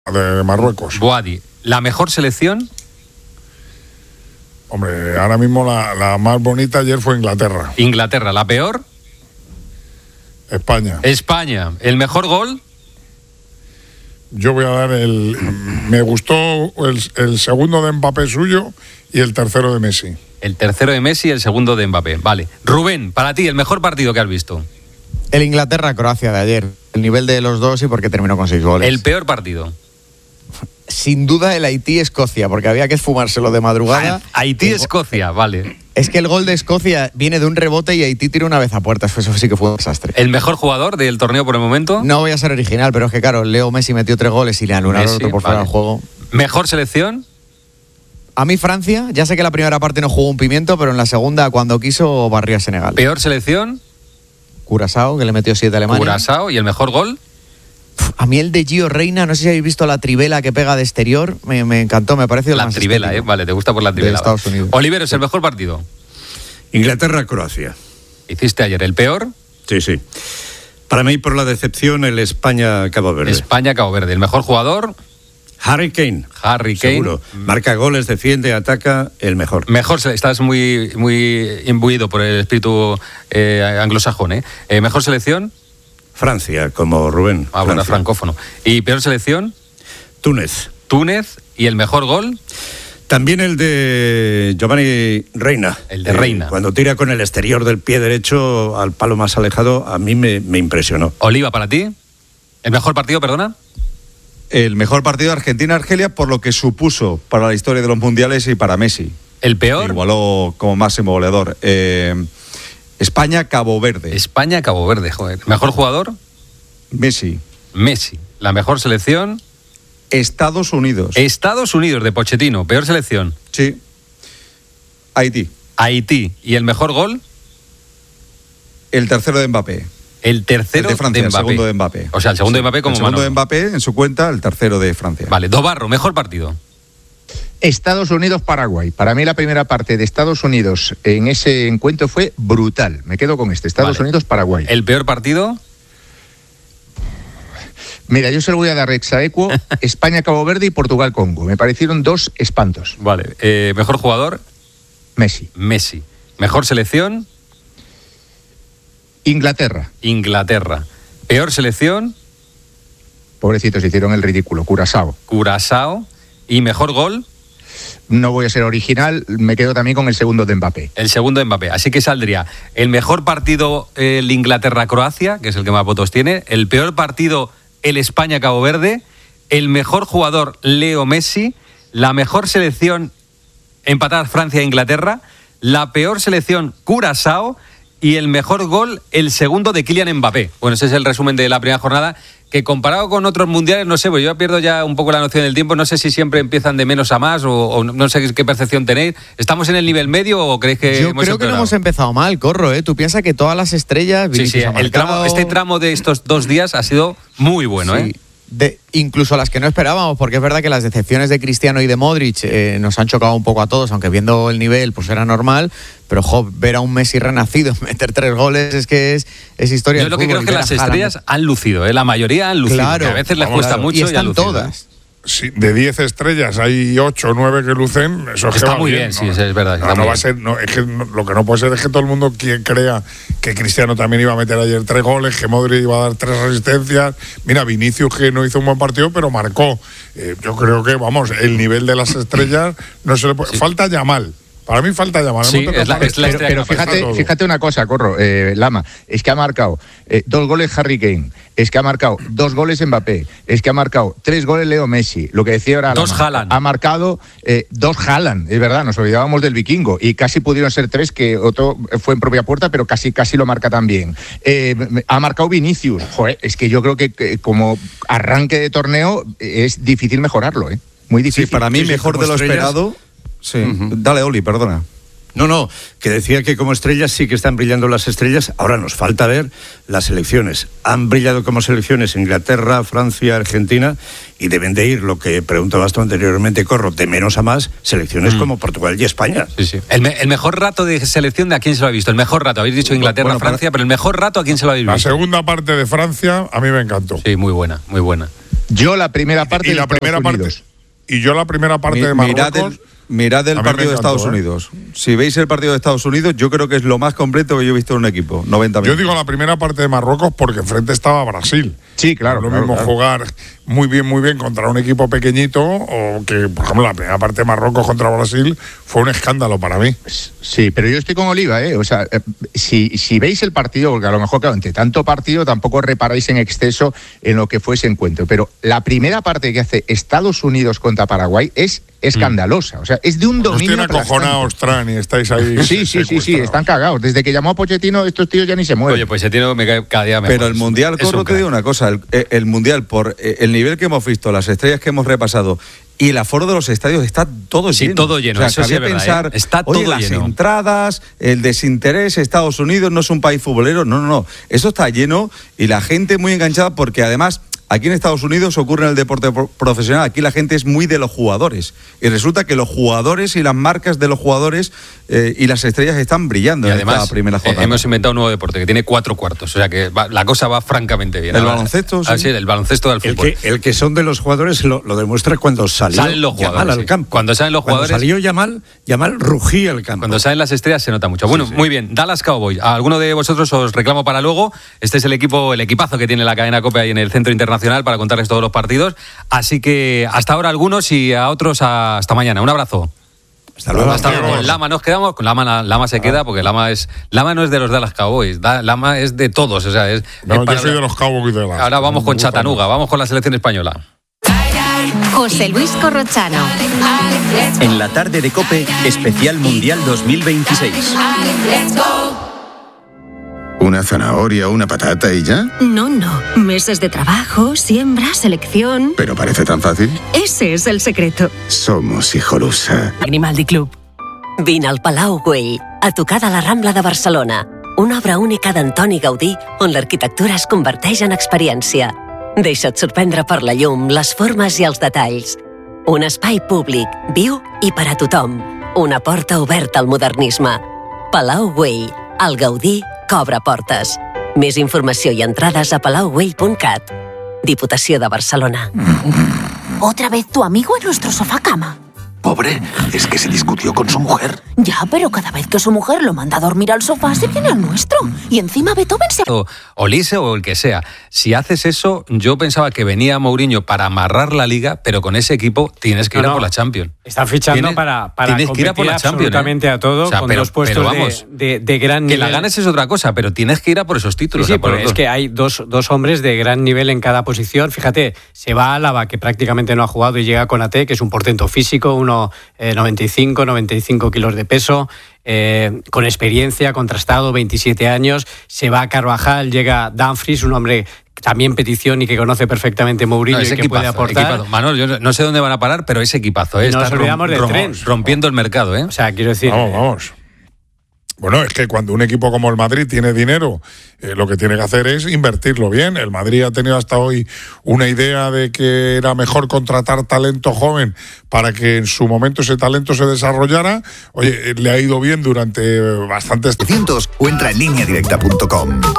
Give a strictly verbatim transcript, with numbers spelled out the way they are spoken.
de Marruecos. Boadi. ¿La mejor selección? Hombre, ahora mismo la, la más bonita ayer fue Inglaterra. Inglaterra. ¿La peor? España. España. ¿El mejor gol? Yo voy a dar el... Me gustó el, el segundo de Mbappé suyo y el tercero de Messi. El tercero de Messi y el segundo de Mbappé. Vale. Rubén, para ti, el mejor partido que has visto. El Inglaterra-Croacia de ayer. El nivel de los dos y porque terminó con seis goles. El peor partido. Sin duda el Haití-Escocia, porque había que esfumárselo de madrugada. Haití-Escocia, vale. Es que el gol de Escocia viene de un rebote y Haití tira una vez a puertas. Eso sí que fue un desastre. ¿El mejor jugador del torneo por el momento? No voy a ser original, pero es que claro, Leo Messi metió tres goles y le anularon Messi, otro por fuera vale. del juego. ¿Mejor selección? A mí Francia, ya sé que la primera parte no jugó un pimiento, pero en la segunda, cuando quiso, barrió a Senegal. ¿Peor selección? Curazao, que le metió siete a Alemania. Curazao. ¿Y el mejor gol? A mí el de Gio Reina, no sé si habéis visto la trivela que pega de exterior, me, me encantó, me pareció La más trivela, estético. ¿eh? Vale, te gusta por la trivela. De Estados Unidos. Oliveros, ¿el mejor partido? Inglaterra-Croacia. ¿Hiciste ayer el peor? Sí, sí. Para mí, por la decepción, el España-Cabo Verde. España-Cabo Verde. ¿El mejor jugador? Harry Kane. Harry Kane. Seguro. Marca goles, defiende, ataca, el mejor. Mejor, estás muy, muy imbuido por el espíritu eh, anglosajón, ¿eh? ¿eh? ¿Mejor selección? Francia, como Rubén. Ah, bueno, francófono. ¿Y peor selección? Túnez. Túnez. ¿Y el mejor gol? También el de Giovanni Reina. El de Reina. Eh, cuando tira con el exterior del pie derecho al palo más alejado, a mí me, me impresionó. Oliva, ¿para ti? ¿El mejor partido, perdona? El mejor partido de Argentina-Argelia por lo que supuso para la historia de los mundiales y para Messi. ¿El peor? Igualó como máximo goleador. Eh, España-Cabo Verde. España-Cabo Verde, joder. ¿Mejor jugador? Messi. Messi. ¿La mejor selección? Estados Unidos. Estados Unidos, de Pochettino. ¿Peor selección? Sí. Haití. Haití. ¿Y el mejor gol? El tercero de Mbappé. El tercero el de Francia, de Mbappé. el segundo de Mbappé. O sea, el segundo sí. de Mbappé como El segundo Manolo. de Mbappé en su cuenta, el tercero de Francia. Vale, Dobarro, mejor partido. Estados Unidos-Paraguay. Para mí la primera parte de Estados Unidos en ese encuentro fue brutal. Me quedo con este, Estados Vale. Unidos-Paraguay. ¿El peor partido? Mira, yo se lo voy a dar exaequo, España-Cabo Verde y Portugal-Congo. Me parecieron dos espantos. Vale. Eh, ¿Mejor jugador? Messi. Messi. ¿Mejor selección? Inglaterra. Inglaterra. ¿Peor selección? Pobrecitos, hicieron el ridículo. Curazao. Curazao. ¿Y mejor gol? No voy a ser original, me quedo también con el segundo de Mbappé. El segundo de Mbappé. Así que saldría el mejor partido el Inglaterra-Croacia, que es el que más votos tiene. El peor partido el España-Cabo Verde. El mejor jugador Leo Messi. La mejor selección empatar Francia-Inglaterra. La peor selección Curazao. Y el mejor gol, el segundo de Kylian Mbappé. Bueno, ese es el resumen de la primera jornada, que comparado con otros mundiales, no sé, pues yo pierdo ya un poco la noción del tiempo, no sé si siempre empiezan de menos a más o, o no sé qué percepción tenéis. ¿Estamos en el nivel medio o creéis que Yo hemos creo que no empeorado? hemos empezado mal, Corro, ¿eh? Tú piensas que todas las estrellas... Sí, sí, Vinicius ha el tramo, marcado. este tramo de estos dos días ha sido muy bueno, Sí. ¿eh? De, incluso las que no esperábamos, porque es verdad que las decepciones de Cristiano y de Modric eh, nos han chocado un poco a todos, aunque viendo el nivel pues era normal, pero jo, ver a un Messi renacido meter tres goles es que es, es historia Yo del lo que fútbol. creo es que Y ver las a Haaland- estrellas han lucido, ¿eh? La mayoría han lucido, Claro, que a veces les vamos, cuesta claro. mucho y y, están han lucido. todas. Sí, de diez estrellas hay ocho o nueve que lucen, eso es que Está va muy bien, bien, ¿no? sí, eso es verdad, No, está no muy va a bien. ser, no, es que no- lo que no puede ser es que todo el mundo quien crea que Cristiano también iba a meter ayer tres goles, que Modric iba a dar tres asistencias. Mira, Vinicius que no hizo un buen partido, pero marcó. Eh, yo creo que, vamos, el nivel de las estrellas no se le puede. Falta Yamal. Para mí falta Yamal. Sí, Hemos es la- tocado- es la Pero, estrella pero que pasa fíjate, todo. fíjate una cosa, Corro, eh, Lama, es que ha marcado eh, dos goles Harry Kane, es que ha marcado dos goles Mbappé, es que ha marcado tres goles Leo Messi, lo que decía ahora Dos Lama, Haaland. ha marcado eh, dos Haaland, es verdad, nos olvidábamos del vikingo y casi pudieron ser tres, que otro fue en propia puerta, pero casi casi lo marca también. Eh, ha marcado Vinicius, joder, es que yo creo que, que como arranque de torneo eh, es difícil mejorarlo, ¿eh? Muy Sí, difícil. para mí Sí, sí, mejor como de lo estrellas. esperado. Sí. Ujú. Dale, Oli, perdona. No, no, que decía que como estrellas sí que están brillando las estrellas. Ahora nos falta ver las selecciones. Han brillado como selecciones Inglaterra, Francia, Argentina, y deben de ir, lo que preguntabas tú anteriormente, Corro, de menos a más, selecciones Mm. como Portugal y España. Sí, sí. El, me- el mejor rato de selección, ¿de a quién se lo ha visto? El mejor rato, habéis dicho Inglaterra, Bueno, para- Francia, pero el mejor rato, ¿a quién se lo habéis La visto? segunda parte de Francia a mí me encantó. Sí, muy buena, muy buena. Yo la primera parte y la de primera Estados parte Unidos. y yo la primera parte Mi- de mirad Marruecos. el, mirad el a mí me partido de encantó, Estados ¿eh? Unidos. Si veis el partido de Estados Unidos, yo creo que es lo más completo que yo he visto en un equipo. noventa Yo minutos. digo la primera parte de Marruecos porque enfrente estaba Brasil. Sí, claro, No es lo claro, mismo claro. jugar muy bien, muy bien contra un equipo pequeñito o que, por ejemplo, la primera parte de Marruecos contra Brasil fue un escándalo para mí. Sí, pero yo estoy con Oliva, ¿eh? O sea, eh, si, si veis el partido, porque a lo mejor, claro, entre tanto partido tampoco reparáis en exceso en lo que fue ese encuentro, pero la primera parte que hace Estados Unidos contra Paraguay es escandalosa, o sea, es de un Os dominio tiene acojonados, Tran, y estáis ahí. Sí, sí, sí, sí, secuestrados. están cagados. Desde que llamó a Pochettino, estos tíos ya ni se mueven. Oye, pues se tiene me cae cada día mejor. Pero el Es- Mundial, es un Corro, te crack. digo una cosa, el, el Mundial, por eh, el nivel que hemos visto, las estrellas que hemos repasado y el aforo de los estadios está todo Sí, lleno. todo lleno, O sea, eso sí cabía es verdad, pensar, ¿eh? Está oye, todo las lleno. entradas, el desinterés, Estados Unidos no es un país futbolero, no, no, no, eso está lleno y la gente muy enganchada porque además aquí en Estados Unidos ocurre en el deporte pro- profesional, aquí la gente es muy de los jugadores y resulta que los jugadores y las marcas de los jugadores eh, y las estrellas están brillando Y en además, esta primera eh, jornada. hemos inventado un nuevo deporte que tiene cuatro cuartos. O sea que va- la cosa va francamente bien. ¿El Ahora- baloncesto, sí? Ah, sí, el baloncesto del El fútbol. que, el que son de los jugadores lo, lo demuestra cuando salió Salen los Yamal jugadores, al sí. campo. Cuando salen los Cuando jugadores- salió Yamal, Yamal rugía el campo. Cuando salen las estrellas se nota mucho. Bueno, muy bien. Dallas Cowboys. A alguno de vosotros os reclamo para luego. Este es el equipo, el equipazo que tiene la cadena COPE ahí en el Centro Internacional para contarles todos los partidos. Así que hasta ahora algunos y a otros hasta mañana. Un abrazo. Hasta luego. Hasta luego. Con Lama nos quedamos, con Lama, Lama se queda porque Lama es Lama no es de los Dallas Cowboys, Da- Lama es de todos, o sea, es, No, es yo para- soy de los Cowboys de las. Ahora vamos con Me gusta Chattanooga, vamos con la selección española. José Luis Corrochano. En la tarde de COPE, especial Mundial dos mil veintiséis. ¿Una zanahoria o una patata y ya? No, no. Meses de trabajo, siembra, selección. Pero parece tan fácil. Ese es el secreto. Somos Hijolusa. Grimaldi Club. Vine al Palau Güell, a tocar de la Rambla de Barcelona. Una obra única d'Antoni Gaudí on l'arquitectura es converteix en experiència. Deixa't sorprendre per la llum, les formes i els detalls. Un espai públic, viu i per a tothom. Una porta oberta al modernisme. Palau Güell, el Gaudí que obre portes. Més informació i entrades a palau güell punt cat. Diputació de Barcelona. ¿Otra vez tu amigo en nuestro sofá cama? Pobre, es que se discutió con su mujer. Ya, pero cada vez que su mujer lo manda a dormir al sofá, se viene al nuestro. Y encima Beethoven se... O, o Lise o el que sea. Si haces eso, yo pensaba que venía Mourinho para amarrar la liga, pero con ese equipo tienes que ir No, a no. por la Champions. Está fichando Tienes- para, para tienes que ir a por competir la Champions, absolutamente ¿eh? a todo, O sea, con pero- dos puestos pero de- vamos, de, de gran Que nivel. la ganes es otra cosa, pero tienes que ir a por esos Sí, títulos. sí, a por pero los es dos. que hay dos, dos hombres de gran nivel en cada posición. Fíjate, se va a Álava, que prácticamente no ha jugado, y llega con A T, que es un portento físico, uno eh, noventa y cinco, noventa y cinco kilos de peso, eh, con experiencia, contrastado, veintisiete años. Se va a Carvajal, llega Dumfries, un hombre también petición y que conoce perfectamente Mourinho No, y es que puede equipazo, aportar. equipazo. Manol, yo no sé dónde van a parar, pero es equipazo. ¿eh? Y no Está nos olvidamos del tren. rompiendo el mercado. ¿eh? O sea, quiero decir... Vamos, vamos. Bueno, es que cuando un equipo como el Madrid tiene dinero, eh, lo que tiene que hacer es invertirlo bien. El Madrid ha tenido hasta hoy una idea de que era mejor contratar talento joven para que en su momento ese talento se desarrollara. Oye, eh, le ha ido bien durante bastantes... o entra en línea directa punto com.